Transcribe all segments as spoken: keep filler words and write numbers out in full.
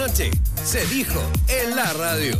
noche se dijo en la radio.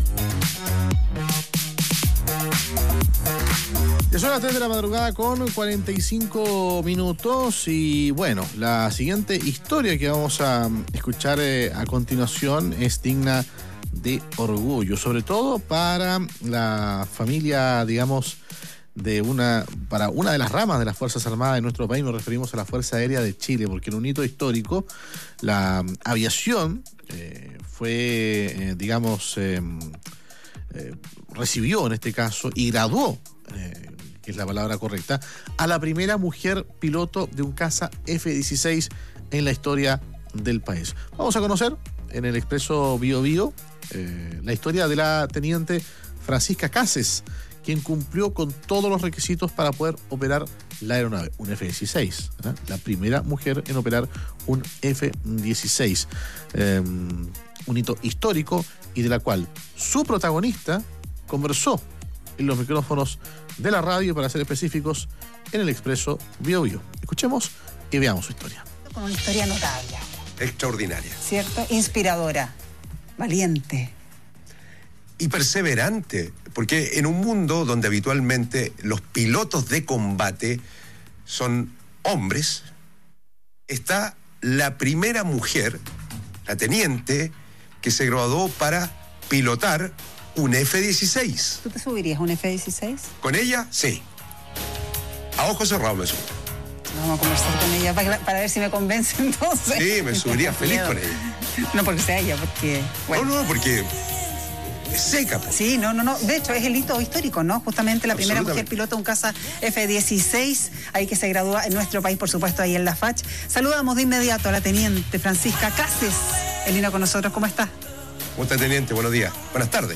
Ya son las tres de la madrugada con cuarenta y cinco minutos y bueno, la siguiente historia que vamos a escuchar eh, a continuación es digna de orgullo, sobre todo para la familia, digamos, de una, para una de las ramas de las Fuerzas Armadas de nuestro país. Nos referimos a la Fuerza Aérea de Chile, porque en un hito histórico la aviación eh, fue, eh, digamos, eh, eh, recibió en este caso y graduó, eh, que es la palabra correcta, a la primera mujer piloto de un caza F dieciséis en la historia del país. Vamos a conocer en el Expreso Bio Bio eh, la historia de la teniente Francisca Cases, quien cumplió con todos los requisitos para poder operar la aeronave, un F dieciséis, ¿eh? La primera mujer en operar un F dieciséis. Eh, un hito histórico y de la cual su protagonista conversó en los micrófonos de la radio, para ser específicos, en el Expreso Bio Bio. Escuchemos y veamos su historia. Con una historia notable. Extraordinaria. ¿Cierto? Inspiradora, valiente. Y perseverante, porque en un mundo donde habitualmente los pilotos de combate son hombres, está la primera mujer, la teniente, que se graduó para pilotar un F dieciséis. ¿Tú te subirías a un F dieciséis? ¿Con ella? Sí. A ojos cerrados me subo. Vamos a conversar con ella para, para ver si me convence entonces. Sí, me subiría feliz con ella. No porque sea ella, porque... Bueno. No, no, porque es seca. Po. Sí, no, no, no. De hecho, es el hito histórico, ¿no? Justamente la primera mujer piloto de un caza F dieciséis, ahí que se gradúa en nuestro país, por supuesto, ahí en la F A C H. Saludamos de inmediato a la teniente Francisca Cases. En línea con nosotros, ¿cómo está? ¿Cómo está, teniente? Buenos días. Buenas tardes.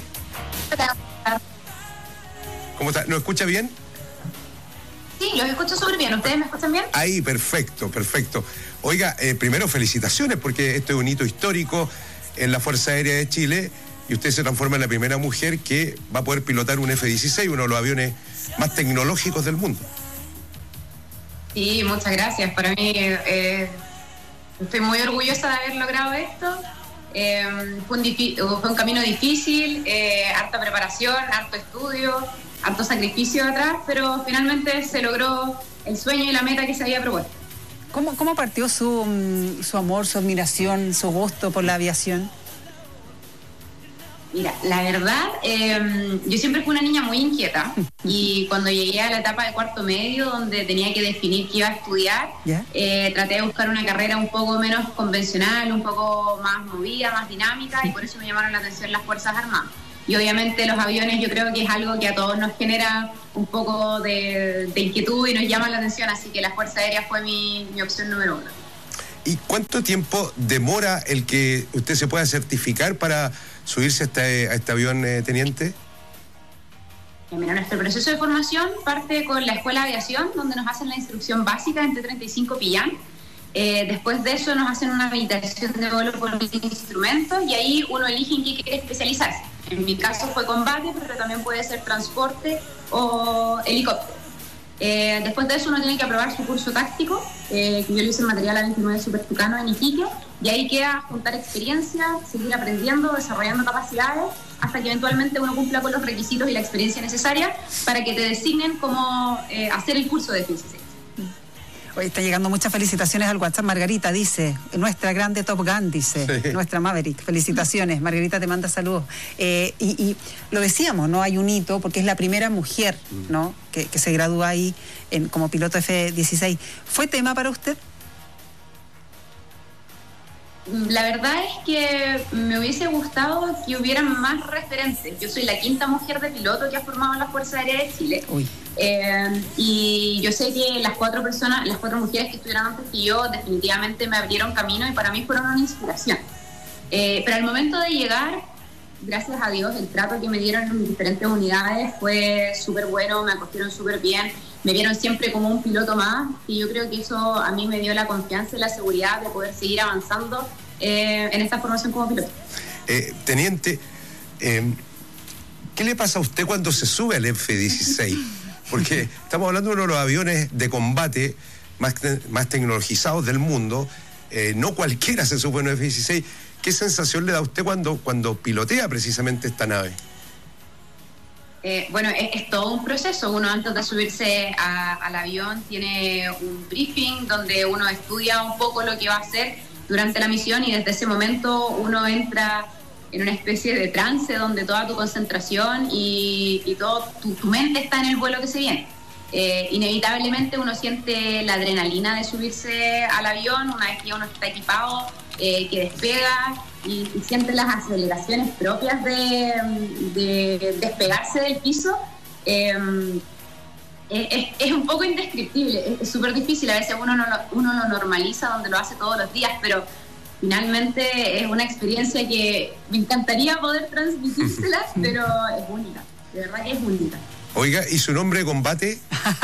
¿Cómo está? ¿Nos escucha bien? Sí, los escucho súper bien. ¿Ustedes me escuchan bien? Ahí, perfecto, perfecto. Oiga, eh, primero felicitaciones, porque esto es un hito histórico en la Fuerza Aérea de Chile y usted se transforma en la primera mujer que va a poder pilotar un F dieciséis, uno de los aviones más tecnológicos del mundo. Sí, muchas gracias. Para mí, eh, estoy muy orgullosa de haber logrado esto. Eh, fue, un fue un camino difícil, eh, harta preparación, harto estudio, harto sacrificio atrás, pero finalmente se logró el sueño y la meta que se había propuesto. ¿Cómo, cómo partió su, su amor, su admiración, su gusto por la aviación? Mira, la verdad, eh, yo siempre fui una niña muy inquieta y cuando llegué a la etapa de cuarto medio, donde tenía que definir qué iba a estudiar, ¿Ya? eh, traté de buscar una carrera un poco menos convencional, un poco más movida, más dinámica, y por eso me llamaron la atención las Fuerzas Armadas. Y obviamente los aviones yo creo que es algo que a todos nos genera un poco de, de inquietud y nos llama la atención, así que la Fuerza Aérea fue mi, mi opción número uno. ¿Y cuánto tiempo demora el que usted se pueda certificar para subirse a este, a este avión, eh, teniente? Mira, nuestro proceso de formación parte con la Escuela de Aviación, donde nos hacen la instrucción básica en T treinta y cinco Pillán. Eh, después de eso nos hacen una habilitación de vuelo por instrumentos y ahí uno elige en qué quiere especializarse. En mi caso fue combate, pero también puede ser transporte o helicóptero. Eh, después de eso uno tiene que aprobar su curso táctico, eh, que yo lo hice en material A veintinueve Super Tucano en Iquique, y ahí queda juntar experiencia, seguir aprendiendo, desarrollando capacidades, hasta que eventualmente uno cumpla con los requisitos y la experiencia necesaria para que te designen cómo eh, hacer el curso de F dieciséis. Hoy está llegando muchas felicitaciones al WhatsApp. Margarita dice, nuestra grande Top Gun, dice, sí. Nuestra Maverick. Felicitaciones. Margarita te manda saludos. Eh, y, y lo decíamos, ¿no? Hay un hito, porque es la primera mujer, ¿no? Que, que se gradúa ahí en, como piloto F dieciséis. ¿Fue tema para usted? La verdad es que me hubiese gustado que hubieran más referentes. Yo soy la quinta mujer de piloto que ha formado la Fuerza Aérea de Chile. Eh, y yo sé que las cuatro personas, las cuatro mujeres que estuvieron antes que yo definitivamente me abrieron camino y para mí fueron una inspiración. Eh, pero al momento de llegar, gracias a Dios, el trato que me dieron en mis diferentes unidades fue súper bueno, me acogieron súper bien, me vieron siempre como un piloto más y yo creo que eso a mí me dio la confianza y la seguridad de poder seguir avanzando eh, en esta formación como piloto. Eh, teniente, eh, ¿qué le pasa a usted cuando se sube al F dieciséis? Porque estamos hablando de uno de los aviones de combate más, te- más tecnologizados del mundo. Eh, no cualquiera se sube a un F dieciséis. ¿Qué sensación le da a usted cuando, cuando pilotea precisamente esta nave? Eh, bueno, es, es todo un proceso. Uno antes de subirse a, al avión tiene un briefing donde uno estudia un poco lo que va a hacer durante la misión y desde ese momento uno entra en una especie de trance donde toda tu concentración y, y todo tu, tu mente está en el vuelo que se viene. Eh, inevitablemente uno siente la adrenalina de subirse al avión una vez que uno está equipado, eh, que despega y, y siente las aceleraciones propias de, de despegarse del piso. Eh, es, es un poco indescriptible, es súper difícil, a veces uno, no lo, uno lo normaliza donde lo hace todos los días, pero finalmente es una experiencia que me encantaría poder transmitírsela, pero es única, de verdad que es única. Oiga, ¿y su nombre de combate?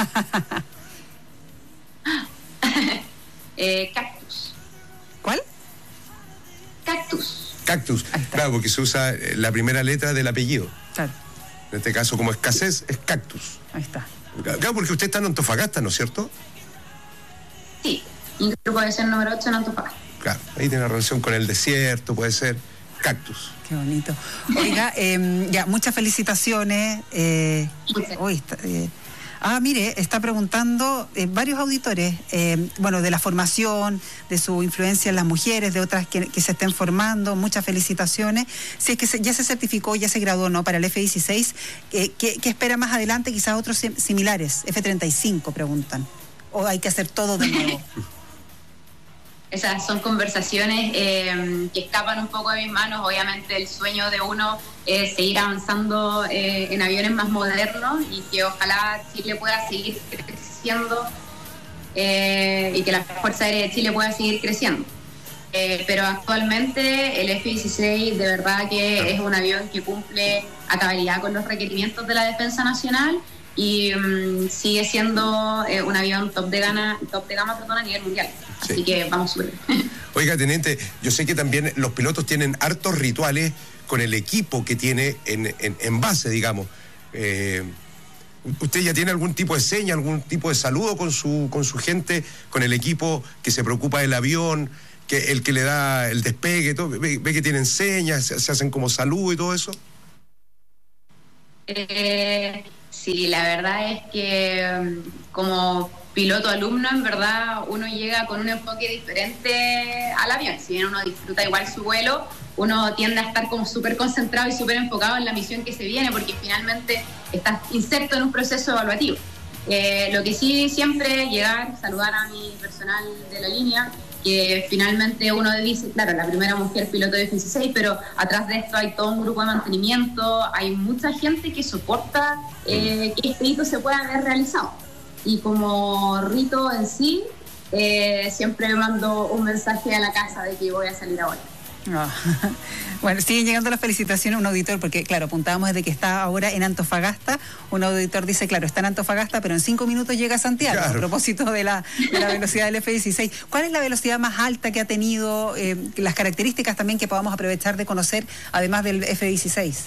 eh, Cactus. ¿Cuál? Cactus. Cactus, claro, porque se usa la primera letra del apellido. Claro. En este caso, como escasez, es Cactus. Ahí está. Claro, porque usted está en Antofagasta, ¿no es cierto? Sí, mi grupo debe ser número ocho en Antofagasta. Claro, ahí tiene relación con el desierto, puede ser Cactus. Qué bonito. Oiga, eh, ya, muchas felicitaciones. Eh, hoy está, eh, ah, mire, está preguntando eh, varios auditores, eh, bueno, de la formación, de su influencia en las mujeres, de otras que, que se estén formando. Muchas felicitaciones. Si es que se, ya se certificó, ya se graduó, ¿no? Para el F dieciséis, eh, ¿qué, ¿qué espera más adelante? Quizás otros similares. F treinta y cinco, preguntan. ¿O hay que hacer todo de nuevo? Esas son conversaciones eh, que escapan un poco de mis manos. Obviamente el sueño de uno es seguir avanzando eh, en aviones más modernos y que ojalá Chile pueda seguir creciendo eh, y que la Fuerza Aérea de Chile pueda seguir creciendo. Eh, pero actualmente el F dieciséis de verdad que es un avión que cumple a cabalidad con los requerimientos de la Defensa Nacional y um, sigue siendo eh, un avión top de gama, top de gama perdón, a nivel mundial. Así sí. que vamos súper bien. Oiga, teniente, yo sé que también los pilotos tienen hartos rituales con el equipo que tiene en, en, en base, digamos. Eh, ¿Usted ya tiene algún tipo de seña, algún tipo de saludo con su, con su gente, con el equipo que se preocupa del avión, que el que le da el despegue, todo? ¿Ve, ve que tienen señas, se, se hacen como saludo y todo eso? Eh, sí, la verdad es que como piloto alumno, en verdad, uno llega con un enfoque diferente al avión. Si bien uno disfruta igual su vuelo, uno tiende a estar como súper concentrado y súper enfocado en la misión que se viene, porque finalmente estás inserto en un proceso evaluativo. Eh, lo que sí siempre llegar, saludar a mi personal de la línea, que finalmente uno dice, claro, la primera mujer piloto de F dieciséis, pero atrás de esto hay todo un grupo de mantenimiento, hay mucha gente que soporta eh, que este hito se pueda haber realizado. Y como rito en sí, eh, siempre me mando un mensaje a la casa de que voy a salir ahora. Oh. Bueno, siguen llegando las felicitaciones. Un auditor, porque claro, apuntábamos desde que está ahora en Antofagasta. Un auditor dice, claro, está en Antofagasta, pero en cinco minutos llega a Santiago. Claro. A propósito de la, de la velocidad del F dieciséis. ¿Cuál es la velocidad más alta que ha tenido? Eh, las características también que podamos aprovechar de conocer, además del F dieciséis.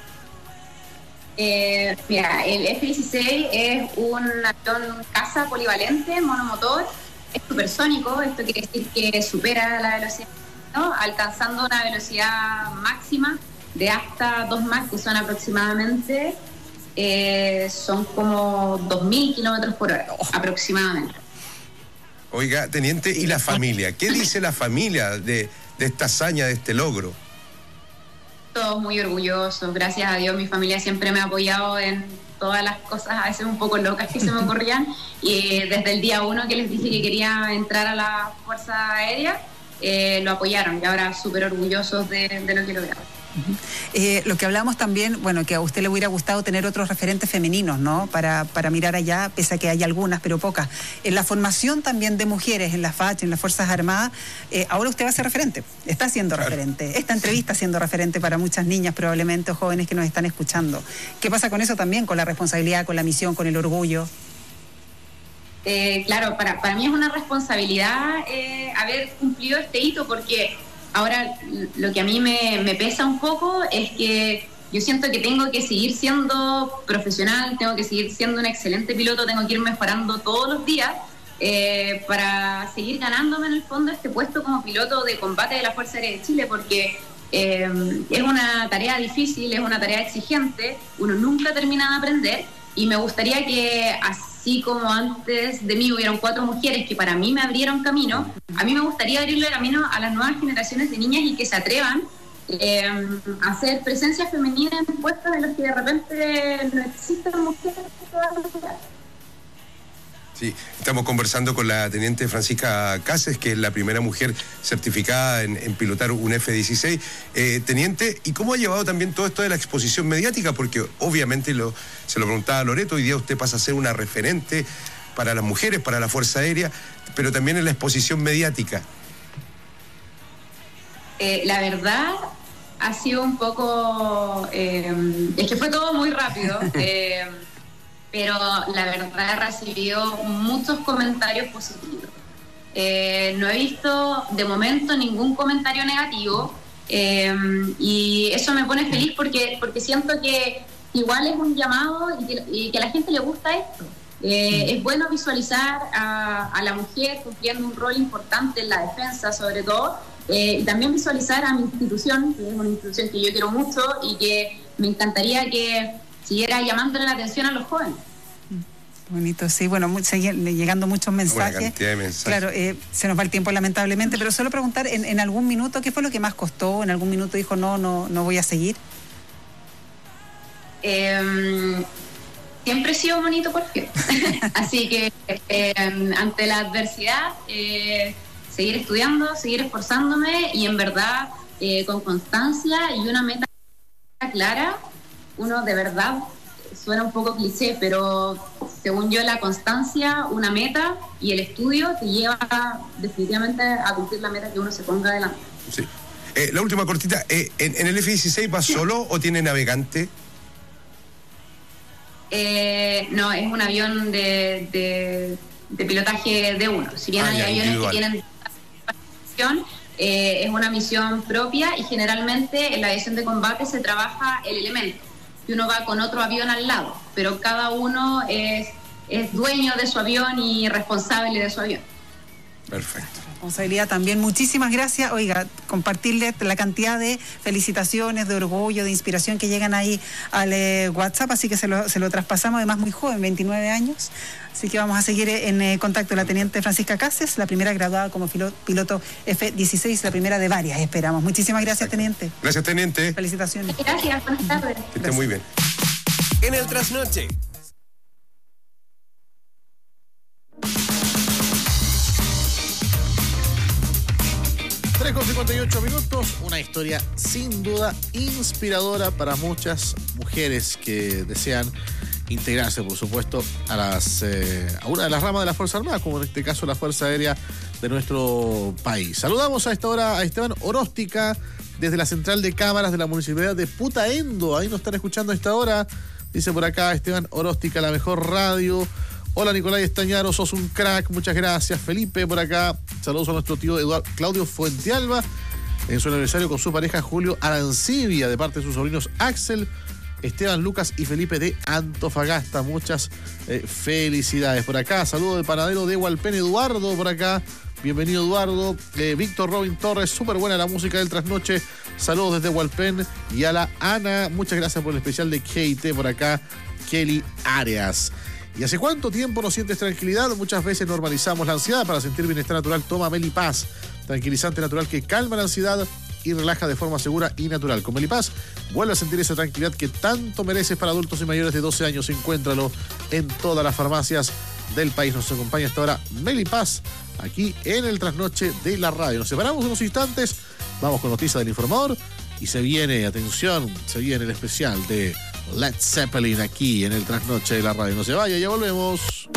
Eh, mira, el F dieciséis es un avión caza polivalente, monomotor, es supersónico. Esto quiere decir que supera la velocidad, ¿no? Alcanzando una velocidad máxima de hasta dos Mach, que son aproximadamente, eh, son como dos mil kilómetros por hora, aproximadamente. Oiga, teniente, ¿y la familia? ¿Qué dice la familia de, de esta hazaña, de este logro? Todos muy orgullosos, gracias a Dios mi familia siempre me ha apoyado en todas las cosas a veces un poco locas que se me ocurrían y desde el día uno que les dije que quería entrar a la Fuerza Aérea, eh, lo apoyaron y ahora súper orgullosos de, de lo que lograron. Uh-huh. Eh, lo que hablamos también, bueno, que a usted le hubiera gustado tener otros referentes femeninos, ¿no? Para, para mirar allá, pese a que hay algunas, pero pocas. En la formación también de mujeres, en la F A C H, en las Fuerzas Armadas, eh, ahora usted va a ser referente, está siendo claro. referente. Esta entrevista siendo referente para muchas niñas probablemente o jóvenes que nos están escuchando. ¿Qué pasa con eso también? Con la responsabilidad, con la misión, con el orgullo. Eh, claro, para, para mí es una responsabilidad eh, haber cumplido este hito, porque ahora lo que a mí me, me pesa un poco es que yo siento que tengo que seguir siendo profesional, tengo que seguir siendo un excelente piloto, tengo que ir mejorando todos los días, eh, para seguir ganándome en el fondo este puesto como piloto de combate de la Fuerza Aérea de Chile, porque eh, es una tarea difícil, es una tarea exigente, uno nunca termina de aprender, y me gustaría que así como antes de mí hubieron cuatro mujeres que para mí me abrieron camino, a mí me gustaría abrirle camino a las nuevas generaciones de niñas y que se atrevan eh, a hacer presencia femenina en puestos en los que de repente no existen mujeres todavía. Sí, estamos conversando con la teniente Francisca Cases, que es la primera mujer certificada en, en pilotar un F dieciséis. Eh, teniente, ¿y cómo ha llevado también todo esto de la exposición mediática? Porque obviamente, lo, se lo preguntaba a Loreto, hoy día usted pasa a ser una referente para las mujeres, para la Fuerza Aérea, pero también en la exposición mediática. Eh, la verdad ha sido un poco... Eh, es que fue todo muy rápido. Eh, pero la verdad he recibido muchos comentarios positivos. Eh, no he visto de momento ningún comentario negativo, eh, y eso me pone feliz porque, porque siento que igual es un llamado y que, y que a la gente le gusta esto. Eh, es bueno visualizar a, a la mujer cumpliendo un rol importante en la defensa, sobre todo, eh, y también visualizar a mi institución, que es una institución que yo quiero mucho y que me encantaría que siguiera llamándole la atención a los jóvenes. Bonito, sí, bueno, muy, siguen llegando muchos mensajes. Una cantidad de mensajes. Claro, eh, se nos va el tiempo lamentablemente, pero solo preguntar, en, en algún minuto, ¿qué fue lo que más costó? ¿En algún minuto dijo, no, no, no voy a seguir? Eh, siempre he sido bonito por qué. Así que eh, ante la adversidad, eh, seguir estudiando, seguir esforzándome y en verdad eh, con constancia y una meta clara, uno de verdad, suena un poco cliché, pero según yo la constancia, una meta y el estudio te lleva definitivamente a cumplir la meta que uno se ponga adelante. Sí. Eh, la última cortita, eh, ¿en, ¿en el F dieciséis va solo o tiene navegante? Eh, no, es un avión de, de, de pilotaje de uno. Si bien ah, hay ya, aviones individual. que tienen eh, es una misión propia y generalmente en la aviación de combate se trabaja el elemento y uno va con otro avión al lado, pero cada uno es, es dueño de su avión y responsable de su avión. Perfecto. Responsabilidad también. Muchísimas gracias. Oiga, compartirle la cantidad de felicitaciones, de orgullo, de inspiración que llegan ahí al eh, WhatsApp, así que se lo, se lo traspasamos, además muy joven, veintinueve años. Así que vamos a seguir en eh, contacto. La teniente Francisca Cases, la primera graduada como piloto F dieciséis, la primera de varias, esperamos. Muchísimas gracias, Exacto. teniente. Gracias, teniente. Felicitaciones. Gracias, buenas tardes. Que esté muy bien. En el trasnoche. tres con cincuenta y ocho minutos, una historia sin duda inspiradora para muchas mujeres que desean integrarse, por supuesto, a, las, eh, a una de las ramas de la Fuerza Armada, como en este caso la Fuerza Aérea de nuestro país. Saludamos a esta hora a Esteban Oróstica desde la central de cámaras de la Municipalidad de Putaendo. Ahí nos están escuchando a esta hora. Dice por acá Esteban Oróstica, la mejor radio. Hola Nicolás Estañaro, sos un crack, muchas gracias. Felipe por acá, saludos a nuestro tío Eduardo Claudio Fuentealba en su aniversario con su pareja Julio Arancibia, de parte de sus sobrinos Axel, Esteban, Lucas y Felipe de Antofagasta. Muchas eh, felicidades. Por acá, saludo de panadero de Hualpén, Eduardo por acá. Bienvenido Eduardo. Eh, Víctor Robin Torres, súper buena la música del trasnoche. Saludos desde Hualpén. Y a la Ana, muchas gracias por el especial de K T por acá, Kelly Arias. ¿Y hace cuánto tiempo no sientes tranquilidad? Muchas veces normalizamos la ansiedad. Para sentir bienestar natural, toma Melipaz, tranquilizante natural que calma la ansiedad y relaja de forma segura y natural. Con Melipaz, vuelve a sentir esa tranquilidad que tanto mereces. Para adultos y mayores de doce años. Encuéntralo en todas las farmacias del país. Nos acompaña hasta ahora Melipaz, aquí en el trasnoche de la radio. Nos separamos unos instantes, vamos con noticias del informador y se viene, atención, se viene el especial de Led Zeppelin aquí en el trasnoche de la radio. No se vaya, ya volvemos.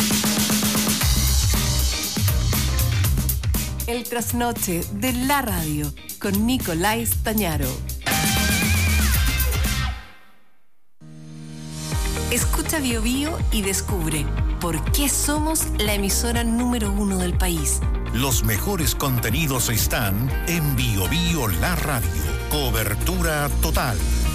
El trasnoche de la radio con Nicolás Estañaro. Escucha Bio Bio y descubre por qué somos la emisora número uno del país. Los mejores contenidos están en Bio Bio La Radio. Cobertura total.